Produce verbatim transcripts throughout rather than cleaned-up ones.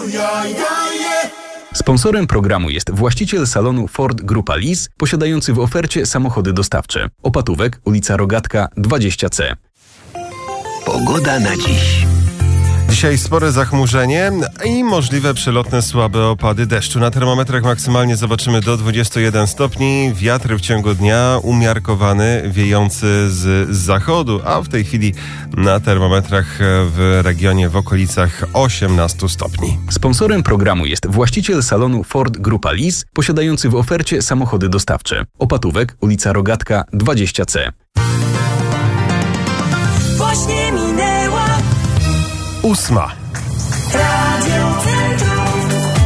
Sponsorem programu jest właściciel salonu Ford Grupa Lis, posiadający w ofercie samochody dostawcze. Opatówek, ulica Rogatka dwadzieścia C. Pogoda na dziś. Dzisiaj spore zachmurzenie i możliwe przelotne słabe opady deszczu. Na termometrach maksymalnie zobaczymy do dwudziestu jeden stopni. Wiatr w ciągu dnia umiarkowany, wiejący z, z zachodu, a w tej chwili na termometrach w regionie w okolicach osiemnastu stopni. Sponsorem programu jest właściciel salonu Ford Grupa Lis, posiadający w ofercie samochody dostawcze. Opatówek, ulica Rogatka dwadzieścia C. Właśnie minęła Ósma. Radio Centrum.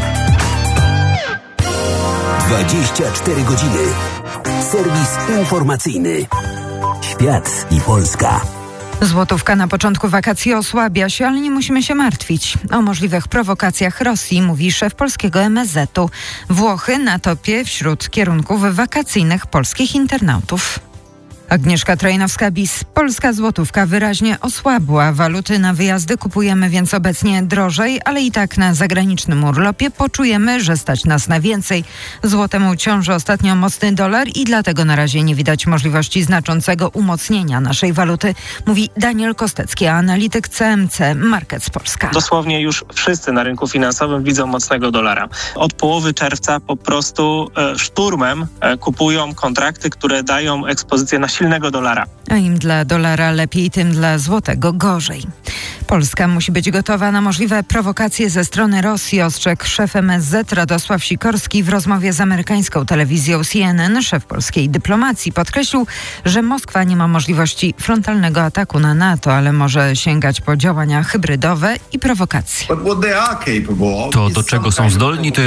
dwadzieścia cztery godziny. Serwis informacyjny. Świat i Polska. Złotówka na początku wakacji osłabia się, ale nie musimy się martwić. O możliwych prowokacjach Rosji mówi szef polskiego M S Z-u. Włochy na topie wśród kierunków wakacyjnych polskich internautów. Agnieszka Trojnowska-Bis. Polska złotówka wyraźnie osłabła. Waluty na wyjazdy kupujemy więc obecnie drożej, ale i tak na zagranicznym urlopie poczujemy, że stać nas na więcej. Złotemu ciąży ostatnio mocny dolar i dlatego na razie nie widać możliwości znaczącego umocnienia naszej waluty, mówi Daniel Kostecki, analityk C M C Markets Polska. Dosłownie już wszyscy na rynku finansowym widzą mocnego dolara. Od połowy czerwca po prostu e, szturmem e, kupują kontrakty, które dają ekspozycję na silnego dolara. A im dla dolara lepiej, tym dla złotego gorzej. Polska musi być gotowa na możliwe prowokacje ze strony Rosji, ostrzegł szef M S Z Radosław Sikorski w rozmowie z amerykańską telewizją C N N. Szef polskiej dyplomacji podkreślił, że Moskwa nie ma możliwości frontalnego ataku na NATO, ale może sięgać po działania hybrydowe i prowokacje. To, do czego są zdolni, to